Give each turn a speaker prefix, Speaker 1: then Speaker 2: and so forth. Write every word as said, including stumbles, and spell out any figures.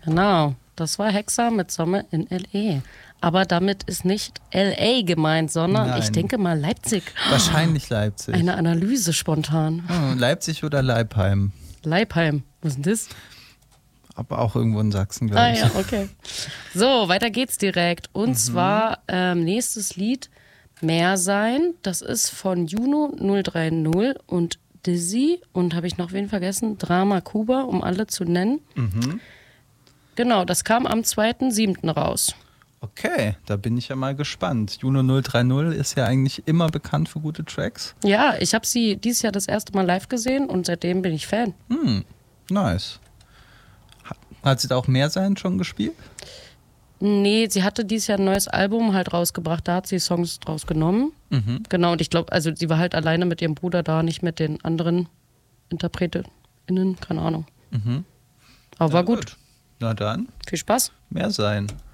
Speaker 1: Genau, das war Hexa mit Sommer in L A. Aber damit ist nicht L A gemeint, sondern
Speaker 2: Nein.
Speaker 1: ich denke mal Leipzig.
Speaker 2: Wahrscheinlich Leipzig.
Speaker 1: Eine Analyse spontan.
Speaker 2: Oh, Leipzig oder Leipheim.
Speaker 1: Leipheim, was ist denn das?
Speaker 2: Aber auch irgendwo in Sachsen, glaube
Speaker 1: Ah
Speaker 2: ich.
Speaker 1: ja, okay. So, weiter geht's direkt. Und
Speaker 2: Mhm.
Speaker 1: zwar ähm, nächstes Lied, Mehr sein. Das ist von Juno null drei null und Dizzy. Und habe ich noch wen vergessen? Drama Kuba, um alle zu nennen.
Speaker 2: Mhm.
Speaker 1: Genau, das kam am zweiten siebten raus.
Speaker 2: Okay, da bin ich ja mal gespannt. Juno null drei null ist ja eigentlich immer bekannt für gute Tracks.
Speaker 1: Ja, ich habe sie dieses Jahr das erste Mal live gesehen und seitdem bin ich Fan.
Speaker 2: Hm, nice. Hat sie da auch Mehr sein schon gespielt?
Speaker 1: Nee, sie hatte dieses Jahr ein neues Album halt rausgebracht, da hat sie Songs draus genommen.
Speaker 2: Mhm.
Speaker 1: Genau, und ich glaube, also sie war halt alleine mit ihrem Bruder da, nicht mit den anderen InterpretInnen, keine Ahnung.
Speaker 2: Mhm.
Speaker 1: Aber war
Speaker 2: Na
Speaker 1: gut.
Speaker 2: Na dann,
Speaker 1: Viel Spaß.
Speaker 2: Mehr sein.